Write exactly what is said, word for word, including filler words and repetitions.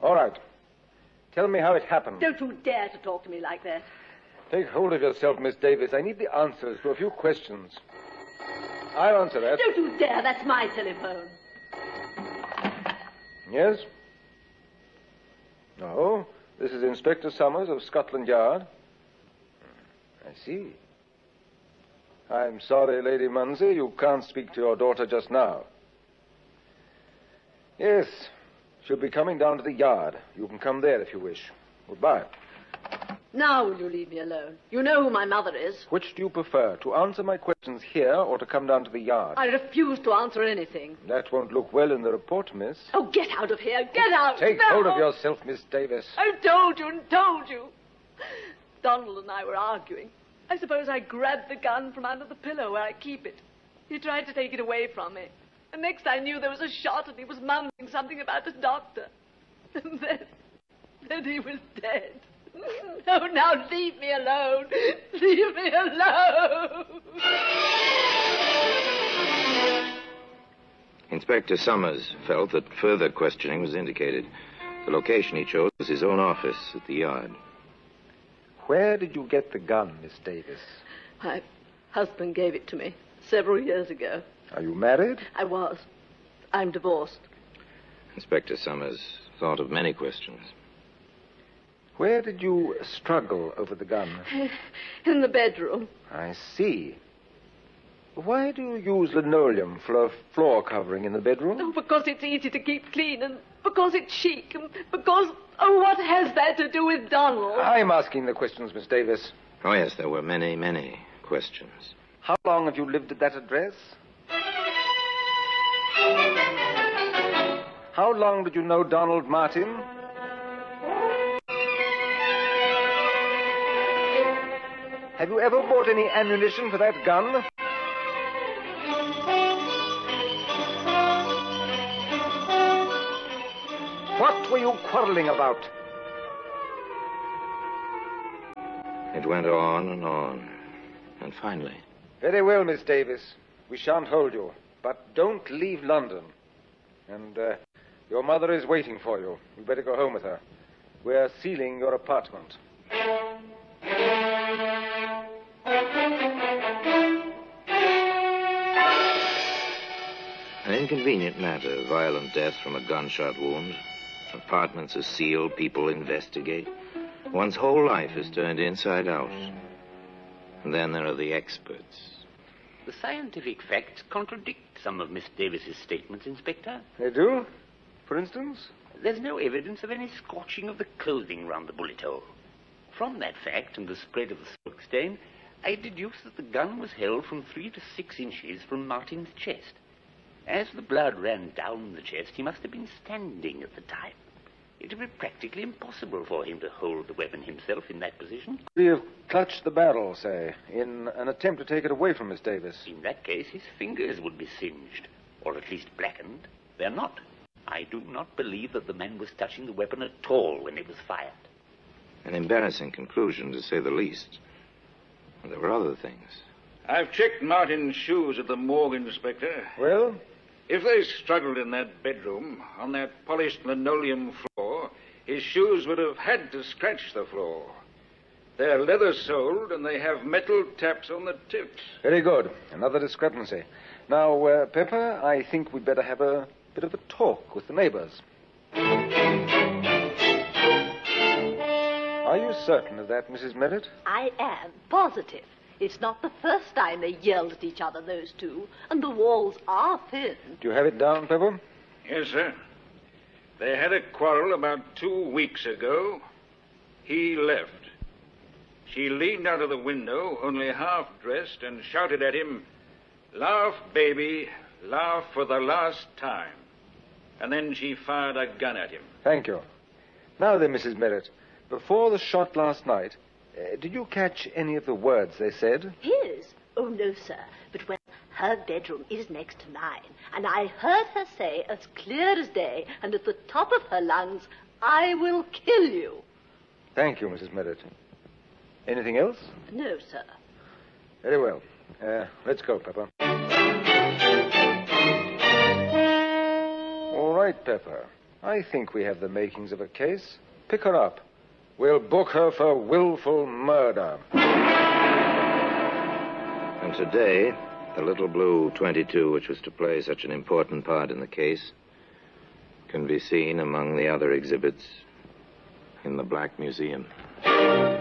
All right. Tell me how it happened. Don't you dare to talk to me like that. Take hold of yourself, Miss Davis. I need the answers to a few questions. I'll answer that. Don't you dare. That's my telephone. Yes? Oh, this is Inspector Summers of Scotland Yard. I see. I'm sorry, Lady Munsey, you can't speak to your daughter just now. Yes, she'll be coming down to the yard. You can come there if you wish. Goodbye. Now will you leave me alone? You know who my mother is. Which do you prefer, to answer my questions here or to come down to the yard? I refuse to answer anything. That won't look well in the report, miss. Oh, get out of here. Get out. Take no. hold of yourself, Miss Davis. I told you and told you. Donald and I were arguing. I suppose I grabbed the gun from under the pillow where I keep it. He tried to take it away from me. And next I knew there was a shot and he was mumbling something about his doctor. And then, then he was dead. No, now leave me alone. Leave me alone. Inspector Summers felt that further questioning was indicated. The location he chose was his own office at the yard. Where did you get the gun, Miss Davis? My husband gave it to me several years ago. Are you married? I was. I'm divorced. Inspector Summers thought of many questions. Where did you struggle over the gun? In the bedroom. I see. Why do you use linoleum for a floor covering in the bedroom? Oh, because it's easy to keep clean, and because it's chic, and because... Oh, what has that to do with Donald? I'm asking the questions, Miss Davis. Oh, yes, there were many, many questions. How long have you lived at that address? How long did you know Donald Martin? Have you ever bought any ammunition for that gun? What were you quarreling about? It went on and on. And finally... Very well, Miss Davis. We shan't hold you. But don't leave London. And uh, your mother is waiting for you. You'd better go home with her. We're sealing your apartment. An inconvenient matter, violent death from a gunshot wound. Apartments are sealed, people investigate. One's whole life is turned inside out. And then there are the experts. The scientific facts contradict some of Miss Davis's statements, Inspector. They do? For instance? There's no evidence of any scorching of the clothing round the bullet hole. From that fact and the spread of the silk stain, I deduce that the gun was held from three to six inches from Martin's chest. As the blood ran down the chest, he must have been standing at the time. It would be practically impossible for him to hold the weapon himself in that position. Could he have clutched the barrel, say, in an attempt to take it away from Miss Davis? In that case, his fingers would be singed, or at least blackened. They're not. I do not believe that the man was touching the weapon at all when it was fired. An embarrassing conclusion, to say the least. And there were other things. I've checked Martin's shoes at the morgue, Inspector. Well? If they struggled in that bedroom, on that polished linoleum floor, his shoes would have had to scratch the floor. They're leather-soled, and they have metal taps on the tips. Very good. Another discrepancy. Now, uh, Pepper, I think we'd better have a bit of a talk with the neighbors. Are you certain of that, Missus Merritt? I am positive. It's not the first time they yelled at each other, those two. And the walls are thin. Do you have it down, Pepper? Yes, sir. They had a quarrel about two weeks ago. He left. She leaned out of the window, only half dressed, and shouted at him, "Laugh, baby, laugh for the last time." And then she fired a gun at him. Thank you. Now then, Missus Merritt, before the shot last night, uh, did you catch any of the words they said? His? Oh, no, sir. But when her bedroom is next to mine, and I heard her say as clear as day and at the top of her lungs, "I will kill you." Thank you, Missus Merritt. Anything else? No, sir. Very well. Uh, let's go, Pepper. All right, Pepper. I think we have the makings of a case. Pick her up. We'll book her for willful murder. And today, the little blue twenty-two, which was to play such an important part in the case, can be seen among the other exhibits in the Black Museum.